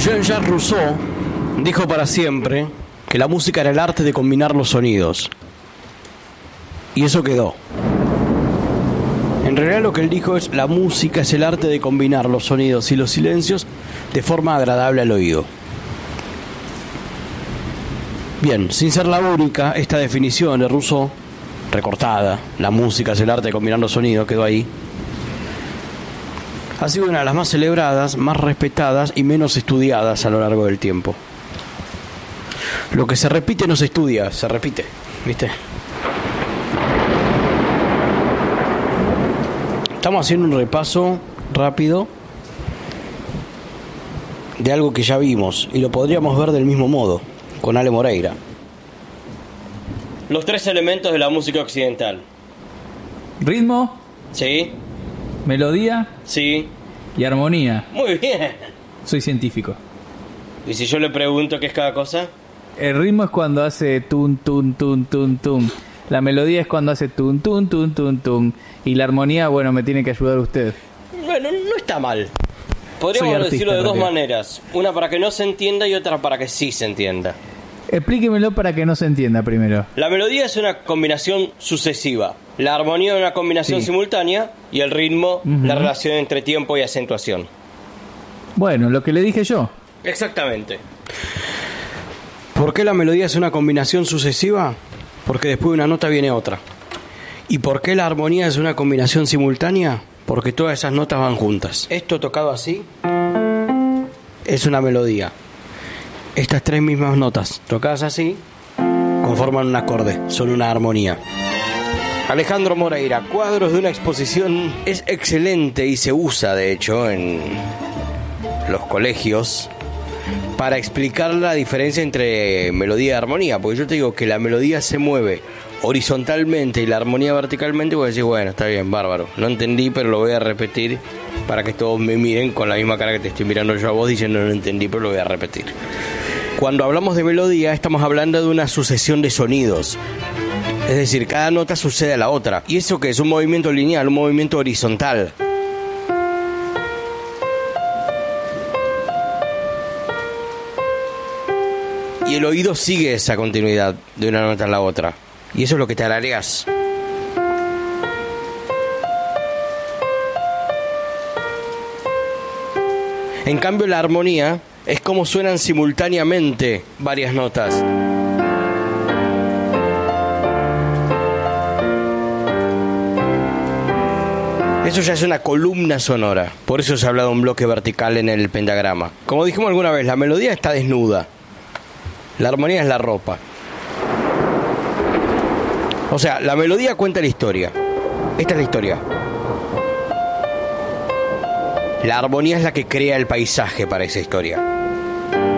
Jean-Jacques Rousseau dijo para siempre que la música era el arte de combinar los sonidos. Y eso quedó. En realidad lo que él dijo es: la música es el arte de combinar los sonidos y los silencios de forma agradable al oído. Bien, sin ser la única, esta definición de Rousseau, recortada, la música es el arte de combinar los sonidos, quedó ahí, ha sido una de las más celebradas, más respetadas y menos estudiadas a lo largo del tiempo. Lo que se repite no se estudia, se repite, ¿viste? Estamos haciendo un repaso rápido de algo que ya vimos y lo podríamos ver del mismo modo, con Ale Moreira. Los tres elementos de la música occidental. Ritmo, ¿Sí? melodía Sí. y armonía. Muy bien. Soy científico. ¿Y si yo le pregunto qué es cada cosa? El ritmo es cuando hace tun, tun, tun, tun, tun. La melodía es cuando hace tun, tun, tun, tun, tun. Y la armonía, bueno, me tiene que ayudar usted. Bueno, no está mal. Podríamos Soy artista, decirlo de en dos realidad. maneras. Una para que no se entienda y otra para que sí se entienda. Explíquemelo para que no se entienda primero. La melodía es una combinación sucesiva. La armonía es una combinación Sí. simultánea. Y el ritmo, Ujú. la relación entre tiempo y acentuación. Bueno, lo que le dije yo. Exactamente. ¿Por qué la melodía es una combinación sucesiva? Porque después de una nota viene otra. ¿Y por qué la armonía es una combinación simultánea? Porque todas esas notas van juntas. Esto tocado así es una melodía. Estas tres mismas notas tocadas así conforman un acorde, son una armonía. Alejandro Moreira, cuadros de una exposición, es excelente y se usa de hecho en los colegios para explicar la diferencia entre melodía y armonía, porque yo te digo que la melodía se mueve horizontalmente y la armonía verticalmente, vos decís, bueno, está bien, bárbaro, no entendí, pero lo voy a repetir para que todos me miren con la misma cara que te estoy mirando yo a vos diciendo no entendí, pero lo voy a repetir. Cuando hablamos de melodía estamos hablando de una sucesión de sonidos, es decir, cada nota sucede a la otra, y eso que es un movimiento lineal, un movimiento horizontal. Y el oído sigue esa continuidad de una nota a la otra. Y eso es lo que tarareas. En cambio, la armonía es como suenan simultáneamente varias notas. Eso ya es una columna sonora. Por eso se habla de un bloque vertical en el pentagrama. Como dijimos alguna vez, la melodía está desnuda. La armonía es la ropa. O sea, la melodía cuenta la historia. Esta es la historia. La armonía es la que crea el paisaje para esa historia.